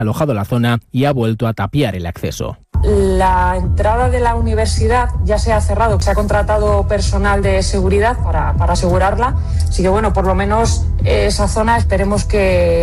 alojado la zona y ha vuelto a tapiar el acceso. La entrada de la universidad ya se ha cerrado, se ha contratado personal de seguridad para asegurarla, así que bueno, por lo menos esa zona esperemos que